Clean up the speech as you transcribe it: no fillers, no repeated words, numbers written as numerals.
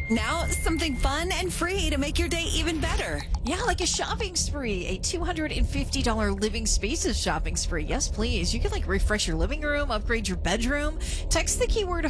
Now, something fun and free to make your day even better. Yeah, like a shopping spree, a $250 living spaces shopping spree. Yes, please. You can refresh your living room, upgrade your bedroom. Text the keyword